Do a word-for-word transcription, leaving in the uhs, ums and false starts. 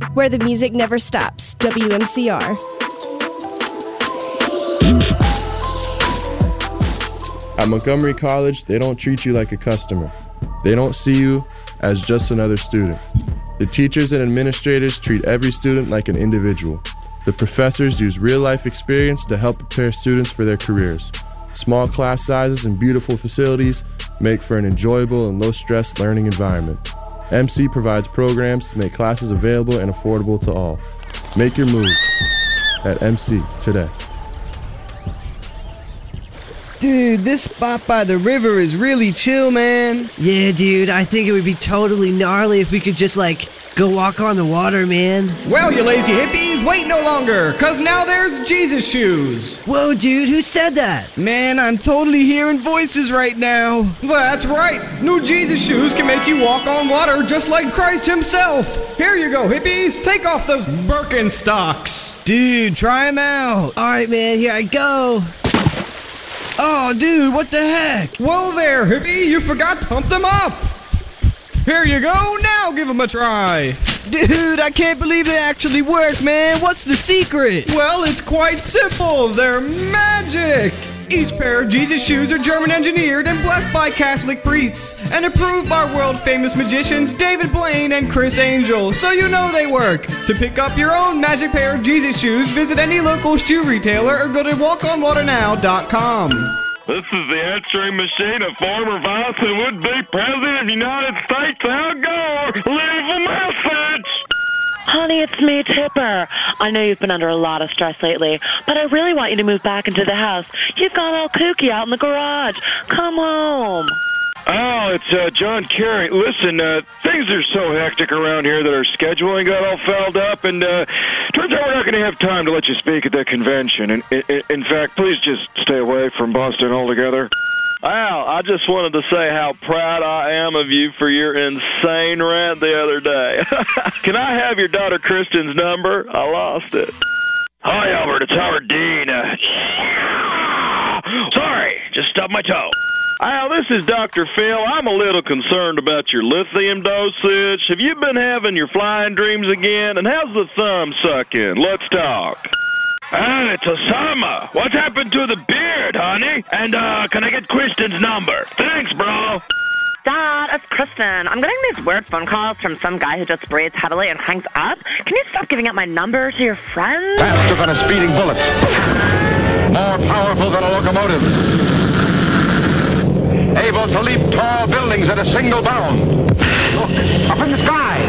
where the music never stops. W M C R. At Montgomery College, they don't treat you like a customer. They don't see you as just another student. The teachers and administrators treat every student like an individual. The professors use real-life experience to help prepare students for their careers. Small class sizes and beautiful facilities make for an enjoyable and low-stress learning environment. M C provides programs to make classes available and affordable to all. Make your move at M C today. Dude, this spot by the river is really chill, man. Yeah, dude, I think it would be totally gnarly if we could just, like, go walk on the water, man. Well, you lazy hippies, wait no longer, cause now there's Jesus shoes. Whoa, dude, who said that? Man, I'm totally hearing voices right now. That's right, new Jesus shoes can make you walk on water just like Christ himself. Here you go, hippies, take off those Birkenstocks. Dude, try them out. All right, man, here I go. Oh, dude, what the heck? Whoa there, hippie, you forgot to pump them up. Here you go, now give them a try. Dude, I can't believe they actually work, man. What's the secret? Well, it's quite simple. They're magic. Each pair of Jesus shoes are German engineered and blessed by Catholic priests and approved by world-famous magicians David Blaine and Chris Angel, so you know they work. To pick up your own magic pair of Jesus shoes, visit any local shoe retailer or go to walk on water now dot com. This is the answering machine of former vice and would-be President of the United States, Al Gore. Leave a message! Honey, it's me, Tipper. I know you've been under a lot of stress lately, but I really want you to move back into the house. You've gone all kooky out in the garage. Come home. Al, it's uh, John Kerry. Listen, uh, things are so hectic around here that our scheduling got all fouled up, and uh, turns out we're not going to have time to let you speak at that convention. And in, in fact, please just stay away from Boston altogether. Al, I just wanted to say how proud I am of you for your insane rant the other day. Can I have your daughter Kristen's number? I lost it. Hi, Albert. It's Howard Dean. Uh, sorry, just stubbed my toe. Al, this is Doctor Phil. I'm a little concerned about your lithium dosage. Have you been having your flying dreams again? And how's the thumb sucking? Let's talk. Ah, it's Osama. What's happened to the beard, honey? And, uh, can I get Kristen's number? Thanks, bro. Dad, it's Kristen. I'm getting these weird phone calls from some guy who just breathes heavily and hangs up. Can you stop giving out my number to your friends? Faster than a speeding bullet. More powerful than a locomotive. Able to leap tall buildings at a single bound. Look, up in the sky.